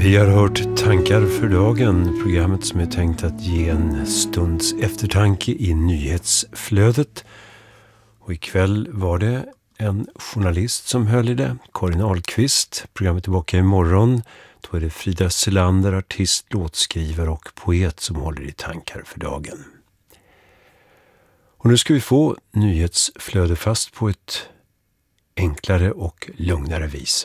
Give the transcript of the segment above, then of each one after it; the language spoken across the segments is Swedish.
Vi har hört Tankar för dagen, programmet som är tänkt att ge en stunds eftertanke i nyhetsflödet. Och ikväll var det en journalist som höll i det, Karin Ahlqvist. Programmet är tillbaka imorgon. Då är det Frida Selander, artist, låtskrivare och poet som håller i Tankar för dagen. Och nu ska vi få nyhetsflöde fast på ett enklare och lugnare vis.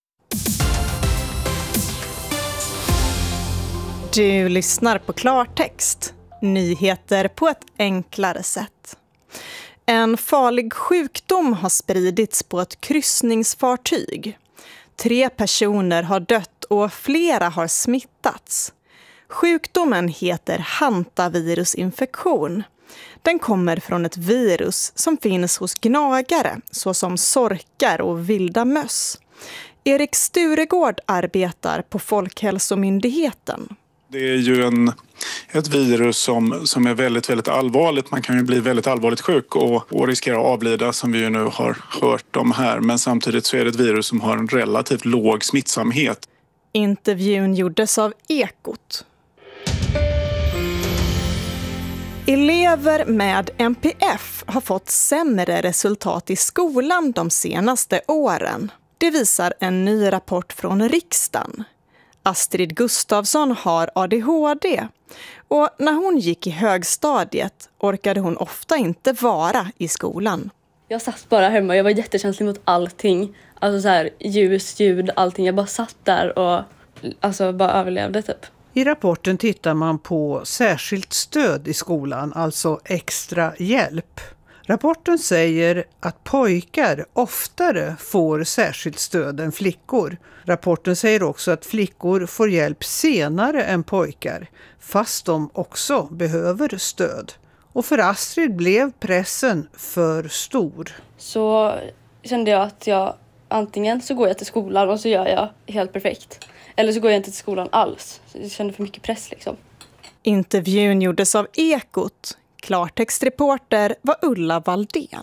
Du lyssnar på Klartext. Nyheter på ett enklare sätt. En farlig sjukdom har spridits på ett kryssningsfartyg. 3 personer har dött och flera har smittats. Sjukdomen heter hantavirusinfektion. Den kommer från ett virus som finns hos gnagare såsom sorkar och vilda möss. Erik Sturegård arbetar på Folkhälsomyndigheten. Det är ju ett virus som är väldigt, väldigt allvarligt. Man kan ju bli väldigt allvarligt sjuk och riskera att avlida, som vi ju nu har hört om här. Men samtidigt så är det ett virus som har en relativt låg smittsamhet. Intervjun gjordes av Ekot. Elever med NPF har fått sämre resultat i skolan de senaste åren. Det visar en ny rapport från riksdagen. Astrid Gustafsson har ADHD och när hon gick i högstadiet orkade hon ofta inte vara i skolan. Jag satt bara hemma, jag var jättekänslig mot allting. Alltså så här, ljus, ljud, allting. Jag bara satt där och bara överlevde typ. I rapporten tittar man på särskilt stöd i skolan, alltså extra hjälp. Rapporten säger att pojkar oftare får särskilt stöd än flickor. Rapporten säger också att flickor får hjälp senare än pojkar, fast de också behöver stöd. Och för Astrid blev pressen för stor. Så kände jag att antingen så går jag till skolan och så gör jag helt perfekt. Eller så går jag inte till skolan alls. Jag kände för mycket press liksom. Intervjun gjordes av Ekot. Klartextreporter var Ulla Valdén.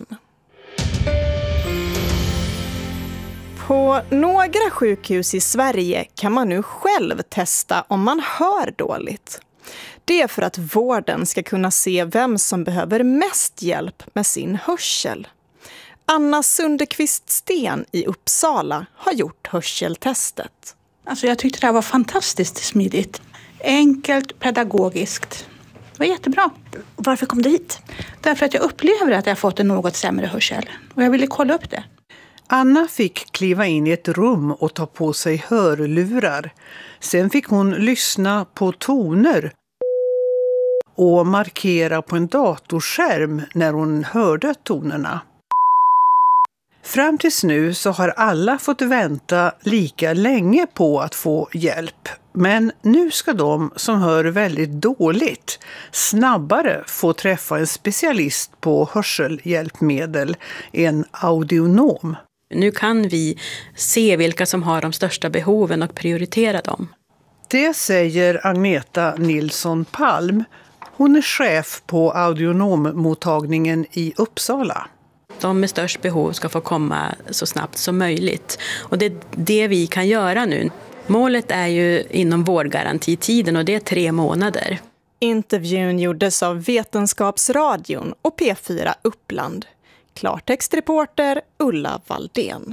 På några sjukhus i Sverige kan man nu själv testa om man hör dåligt. Det är för att vården ska kunna se vem som behöver mest hjälp med sin hörsel. Anna Sundekvist-Sten i Uppsala har gjort hörseltestet. Alltså jag tyckte det här var fantastiskt smidigt. Enkelt, pedagogiskt. Det var jättebra. Varför kom du hit? Därför att jag upplever att jag har fått en något sämre hörsel. Och jag ville kolla upp det. Anna fick kliva in i ett rum och ta på sig hörlurar. Sen fick hon lyssna på toner och markera på en datorskärm när hon hörde tonerna. Fram tills nu så har alla fått vänta lika länge på att få hjälp. Men nu ska de som hör väldigt dåligt snabbare få träffa en specialist på hörselhjälpmedel, en audionom. Nu kan vi se vilka som har de största behoven och prioritera dem. Det säger Agneta Nilsson Palm. Hon är chef på audionommottagningen i Uppsala. De med störst behov ska få komma så snabbt som möjligt. Och det är det vi kan göra nu. Målet är ju inom vårdgarantitiden och det är 3 månader. Intervjun gjordes av Vetenskapsradion och P4 Uppland. Klartextreporter Ulla Valdén.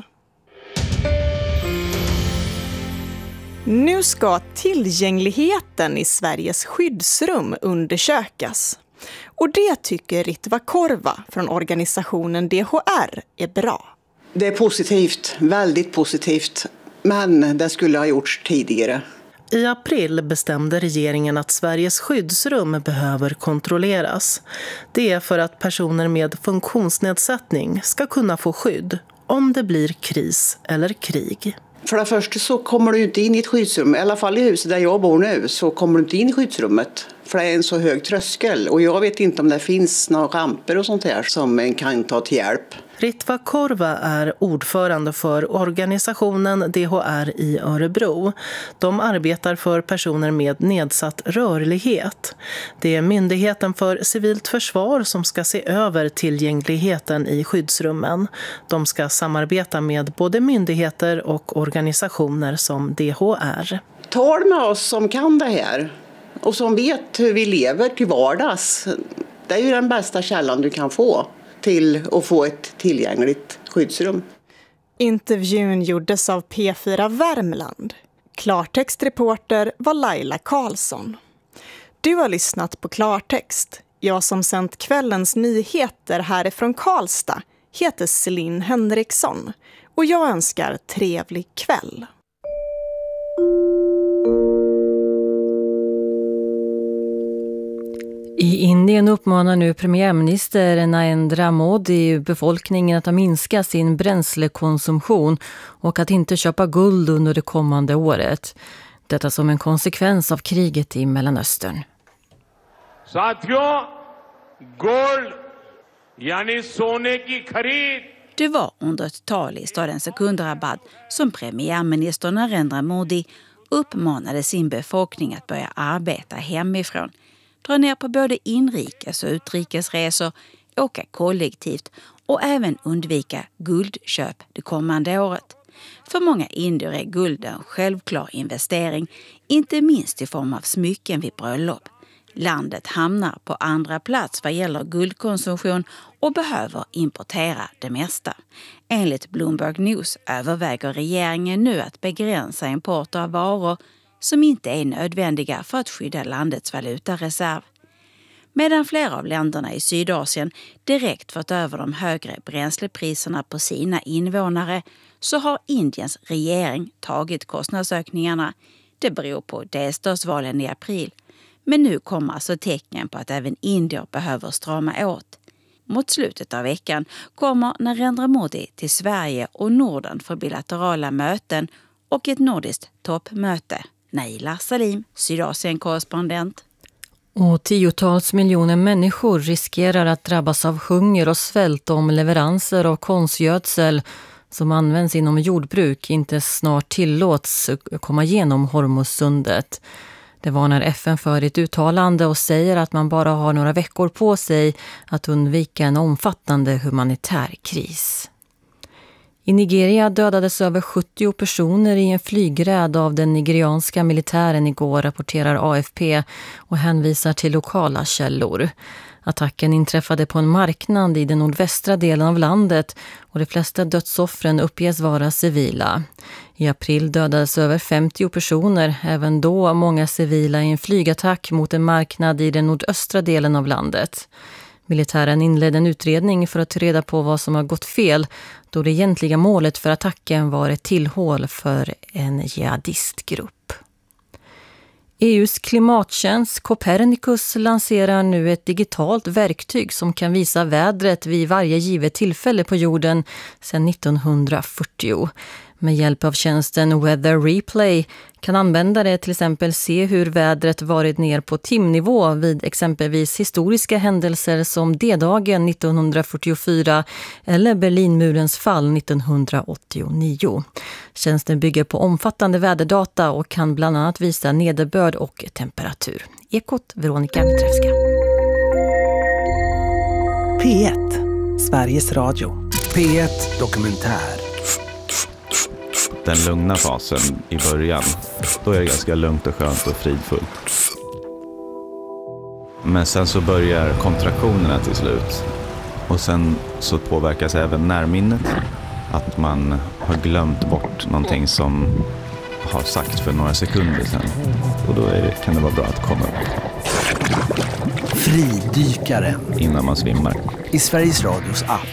Nu ska tillgängligheten i Sveriges skyddsrum undersökas. Och det tycker Ritva Korva från organisationen DHR är bra. Det är positivt, väldigt positivt. Men det skulle ha gjorts tidigare. I april bestämde regeringen att Sveriges skyddsrum behöver kontrolleras. Det är för att personer med funktionsnedsättning ska kunna få skydd om det blir kris eller krig. För det första så kommer du inte in i ett skyddsrum. I alla fall i huset där jag bor nu så kommer du inte in i skyddsrummet. För det är en så hög tröskel. Och jag vet inte om det finns några ramper och sånt här som en kan ta till hjälp. Ritva Korva är ordförande för organisationen DHR i Örebro. De arbetar för personer med nedsatt rörlighet. Det är Myndigheten för civilt försvar som ska se över tillgängligheten i skyddsrummen. De ska samarbeta med både myndigheter och organisationer som DHR. samtal med oss som kan det här och som vet hur vi lever till vardags. Det är ju den bästa källan du kan få till att få ett tillgängligt skyddsrum. Intervjun gjordes av P4 Värmland. Klartextreporter var Laila Karlsson. Du har lyssnat på Klartext. Jag som sänt kvällens nyheter härifrån Karlstad heter Celine Henriksson och jag önskar trevlig kväll. I Indien uppmanar nu premiärminister Narendra Modi befolkningen att minska sin bränslekonsumtion och att inte köpa guld under det kommande året. Detta som en konsekvens av kriget i Mellanöstern. Det var under ett tal i staden Secunderabad som premiärminister Narendra Modi uppmanade sin befolkning att börja arbeta hemifrån, dra ner på både inrikes- och utrikesresor, åka kollektivt och även undvika guldköp det kommande året. För många indier är guld en självklar investering, inte minst i form av smycken vid bröllop. Landet hamnar på andra plats vad gäller guldkonsumtion och behöver importera det mesta. Enligt Bloomberg News överväger regeringen nu att begränsa import av varor som inte är nödvändiga för att skydda landets valutareserv. Medan flera av länderna i Sydasien direkt fått över de högre bränslepriserna på sina invånare så har Indiens regering tagit kostnadsökningarna. Det beror på delstatsvalen i april. Men nu kommer alltså tecken på att även indier behöver strama åt. Mot slutet av veckan kommer Narendra Modi till Sverige och Norden för bilaterala möten och ett nordiskt toppmöte. Naila Salim, Sydasien-korrespondent. Och tiotals miljoner människor riskerar att drabbas av hunger och svält om leveranser av konstgödsel som används inom jordbruk inte snart tillåts komma igenom Hormuzsundet. Det varnar FN för ett uttalande och säger att man bara har några veckor på sig att undvika en omfattande humanitär kris. I Nigeria dödades över 70 personer i en flygräd av den nigerianska militären igår, rapporterar AFP och hänvisar till lokala källor. Attacken inträffade på en marknad i den nordvästra delen av landet och de flesta dödsoffren uppges vara civila. I april dödades över 50 personer, även då många civila i en flygattack mot en marknad i den nordöstra delen av landet. Militären inledde en utredning för att ta reda på vad som har gått fel, då det egentliga målet för attacken var ett tillhåll för en jihadistgrupp. EUs klimattjänst Copernicus lanserar nu ett digitalt verktyg som kan visa vädret vid varje givet tillfälle på jorden sedan 1940. Med hjälp av tjänsten Weather Replay kan användare till exempel se hur vädret varit ner på timnivå vid exempelvis historiska händelser som D-dagen 1944 eller Berlinmurens fall 1989. Tjänsten bygger på omfattande väderdata och kan bland annat visa nederbörd och temperatur. Ekot, Veronica Mitrevska. P1, Sveriges Radio. P1 Dokumentär. Den lugna fasen i början, då är det ganska lugnt och skönt och fridfullt. Men sen så börjar kontraktionerna till slut. Och sen så påverkas även närminnet. Att man har glömt bort någonting som har sagt för några sekunder sedan. Och då kan det vara bra att komma upp. Fridykaren. Innan man svimmar. I Sveriges Radios app.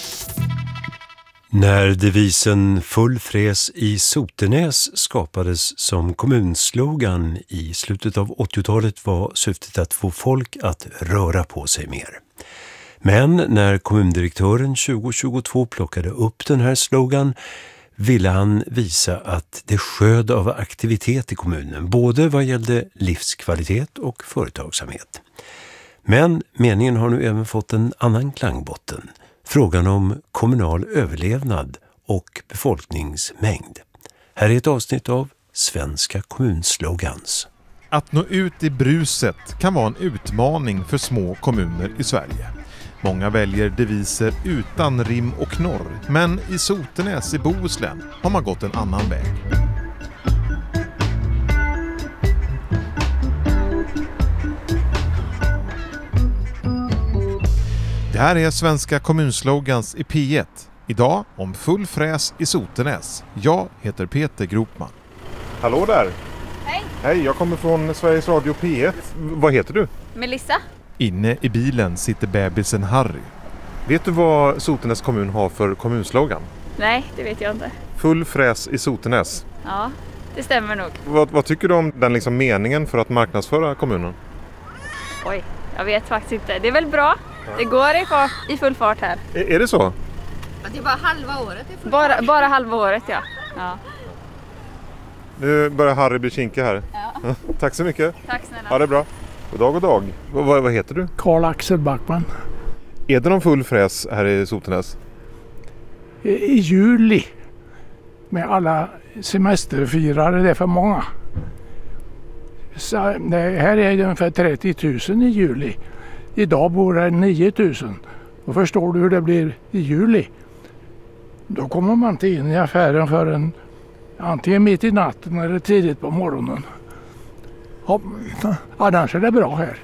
När devisen Full fräs i Sotenäs skapades som kommunslogan i slutet av 80-talet var syftet att få folk att röra på sig mer. Men när kommundirektören 2022 plockade upp den här slogan ville han visa att det sköd av aktivitet i kommunen, både vad gällde livskvalitet och företagsamhet. Men meningen har nu även fått en annan klangbotten. Frågan om kommunal överlevnad och befolkningsmängd. Här är ett avsnitt av Svenska kommunslogans. Att nå ut i bruset kan vara en utmaning för små kommuner i Sverige. Många väljer deviser utan rim och knorr, men i Sotenäs i Bohuslän har man gått en annan väg. här är Svenska kommunslogans i P1. Idag om full fräs i Sotenäs. Jag heter Peter Gropman. Hallå där! Hej! Hej, jag kommer från Sveriges Radio P1. Vad heter du? Melissa. Inne i bilen sitter bebisen Harry. Vet du vad Sotenäs kommun har för kommunslogan? Nej, det vet jag inte. Full fräs i Sotenäs. Ja, det stämmer nog. Vad tycker du om den liksom meningen för att marknadsföra kommunen? Oj, jag vet faktiskt inte. Det är väl bra. Det går i full fart här. Är det så? Det är bara halva året. Bara halva året, ja. Nu börjar Harry bli kinkig här. Ja. Tack så mycket. Tack snälla. Ja, det är bra. God dag. Vad heter du? Karl-Axel Backman. Är det någon full fräs här i Sotenäs? I juli. Med alla semesterfirare, det är för många. Så, här är det ungefär 30 000 i juli. Idag bor det 9 000. Då förstår du hur det blir i juli. Då kommer man inte in i affären förrän antingen mitt i natten eller tidigt på morgonen. Ja, annars är det bra här.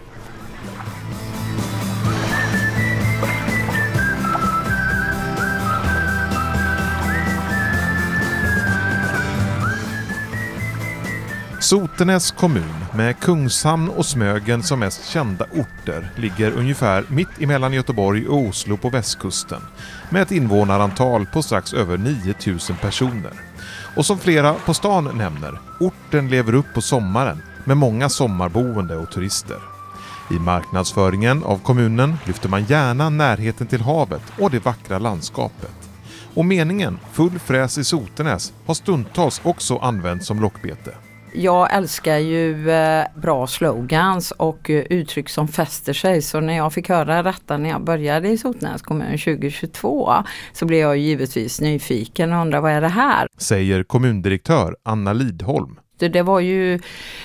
Sotenäs kommun med Kungshamn och Smögen som mest kända orter ligger ungefär mitt emellan Göteborg och Oslo på västkusten med ett invånarantal på strax över 9000 personer. Och som flera på stan nämner, orten lever upp på sommaren med många sommarboende och turister. I marknadsföringen av kommunen lyfter man gärna närheten till havet och det vackra landskapet. Och meningen full fräs i Sotenäs har stundtals också använts som lockbete. Jag älskar ju bra slogans och uttryck som fäster sig. Så när jag fick höra detta när jag började i Sotenäs kommun 2022 så blev jag givetvis nyfiken och undrar vad är det här? Säger kommundirektör Anna Lidholm. Det var ju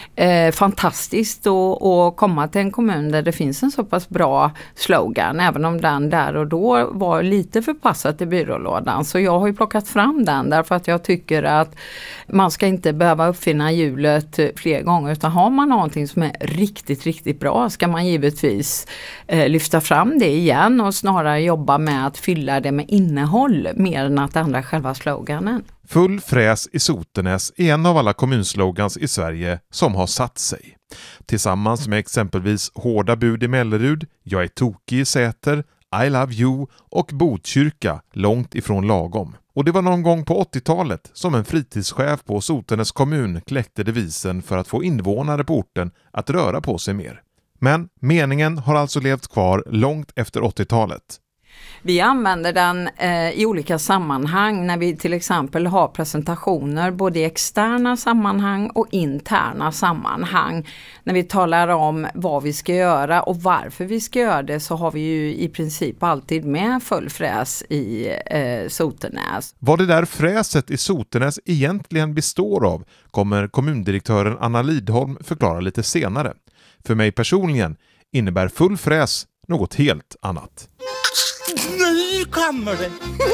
fantastiskt att komma till en kommun där det finns en så pass bra slogan, även om den där och då var lite förpassat i byrålådan. Så jag har ju plockat fram den därför att jag tycker att man ska inte behöva uppfinna hjulet fler gånger, utan har man någonting som är riktigt, riktigt bra ska man givetvis lyfta fram det igen och snarare jobba med att fylla det med innehåll mer än att ändra själva sloganen. Full fräs i Sotenäs är en av alla kommunslogans i Sverige som har satt sig. Tillsammans med exempelvis Hårda bud i Mellerud, Jag är tokig i Säter, I love you och Botkyrka långt ifrån lagom. Och det var någon gång på 80-talet som en fritidschef på Sotenäs kommun kläckte devisen för att få invånare på orten att röra på sig mer. Men meningen har alltså levt kvar långt efter 80-talet. Vi använder den i olika sammanhang när vi till exempel har presentationer både i externa sammanhang och interna sammanhang. När vi talar om vad vi ska göra och varför vi ska göra det så har vi ju i princip alltid med full fräs i Sotenäs. Vad det där fräset i Sotenäs egentligen består av kommer kommundirektören Anna Lidholm förklara lite senare. För mig personligen innebär full fräs något helt annat. Nu kommer det!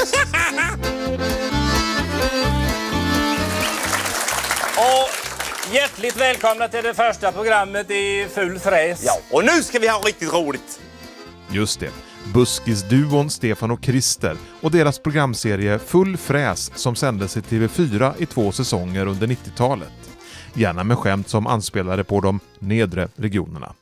Och hjärtligt välkomna till det första programmet i full fräs. Ja, och nu ska vi ha riktigt roligt. Just det. Buskisduon Stefan och Christer och deras programserie Full fräs som sändes i TV4 i 2 säsonger under 90-talet. Gärna med skämt som anspelade på de nedre regionerna.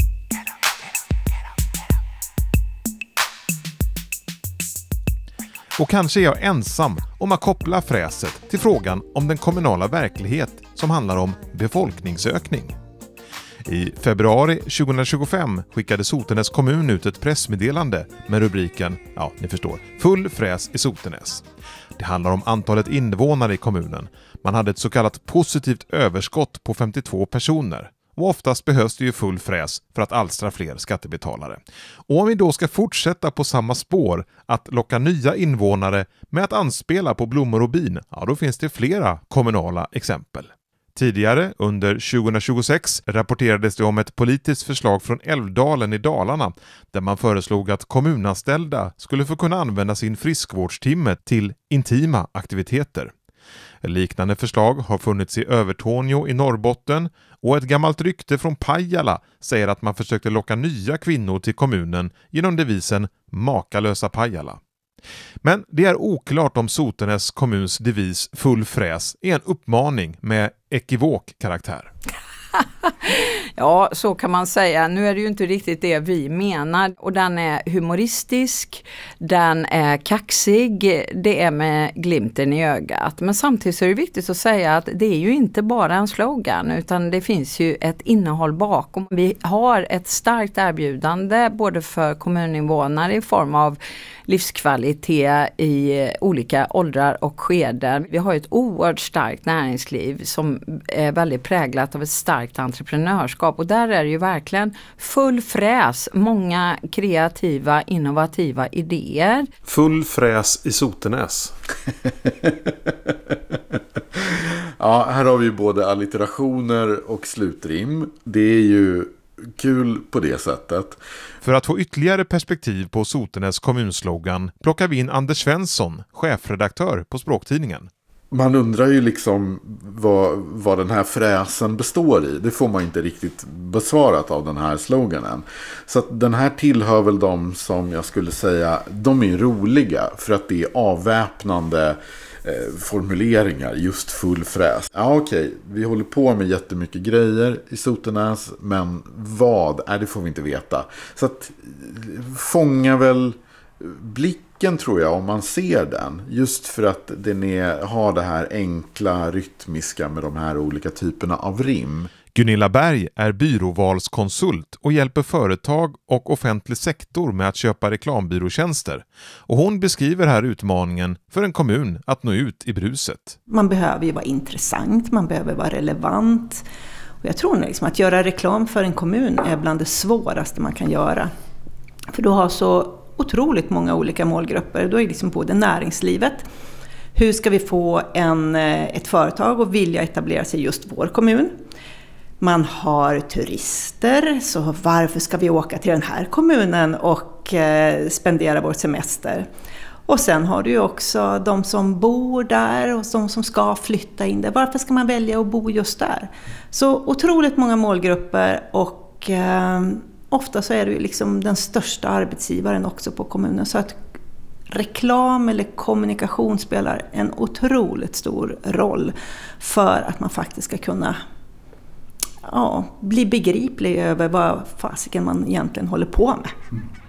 Och kanske är jag ensam om att koppla fräset till frågan om den kommunala verklighet som handlar om befolkningsökning. I februari 2025 skickade Sotenäs kommun ut ett pressmeddelande med rubriken, ja ni förstår, Full fräs i Sotenäs. Det handlar om antalet invånare i kommunen. Man hade ett så kallat positivt överskott på 52 personer. Och oftast behövs det ju full fräs för att alstra fler skattebetalare. Och om vi då ska fortsätta på samma spår att locka nya invånare med att anspela på blommor och bin, ja då finns det flera kommunala exempel. Tidigare, under 2026, rapporterades det om ett politiskt förslag från Älvdalen i Dalarna där man föreslog att kommunanställda skulle få kunna använda sin friskvårdstimme till intima aktiviteter. Liknande förslag har funnits i Övertorneå i Norrbotten och ett gammalt rykte från Pajala säger att man försökte locka nya kvinnor till kommunen genom devisen Makalösa Pajala. Men det är oklart om Sotenäs kommuns devis full fräs är en uppmaning med ekivok karaktär. Ja, så kan man säga. Nu är det ju inte riktigt det vi menar. Och den är humoristisk, den är kaxig, det är med glimten i ögat. Men samtidigt så är det viktigt att säga att det är ju inte bara en slogan utan det finns ju ett innehåll bakom. Vi har ett starkt erbjudande både för kommuninvånare i form av livskvalitet i olika åldrar och skeden. Vi har ett oerhört starkt näringsliv som är väldigt präglat av ett starkt entreprenörskap och där är det ju verkligen full fräs, många kreativa, innovativa idéer. Full fräs i Sotenäs. Ja, här har vi både allitterationer och slutrim. Det är ju kul på det sättet. För att få ytterligare perspektiv på Sotenäs kommunslogan plockar vi in Anders Svensson, chefredaktör på Språktidningen. Man undrar ju liksom vad den här fräsen består i. Det får man inte riktigt besvarat av den här sloganen. Så att den här tillhör väl de som jag skulle säga, de är roliga för att det är avväpnande formuleringar, just full fräs. Ja okej, vi håller på med jättemycket grejer i Sotenäs, men vad är det får vi inte veta. Så att fånga väl blicken tror jag om man ser den, just för att den har det här enkla rytmiska med de här olika typerna av rim. Gunilla Berg är byråvalskonsult och hjälper företag och offentlig sektor med att köpa reklambyråtjänster. Och hon beskriver här utmaningen för en kommun att nå ut i bruset. Man behöver ju vara intressant, man behöver vara relevant. Och jag tror liksom att göra reklam för en kommun är bland det svåraste man kan göra. För du har så otroligt många olika målgrupper. Då är liksom både näringslivet. Hur ska vi få ett företag att vilja etablera sig i just vår kommun? Man har turister, så varför ska vi åka till den här kommunen och spendera vår semester? Och sen har du ju också de som bor där och de som ska flytta in där. Varför ska man välja att bo just där? Så otroligt många målgrupper och ofta så är det ju liksom den största arbetsgivaren också på kommunen. Så att reklam eller kommunikation spelar en otroligt stor roll för att man faktiskt ska kunna bli begriplig över vad fasiken man egentligen håller på med.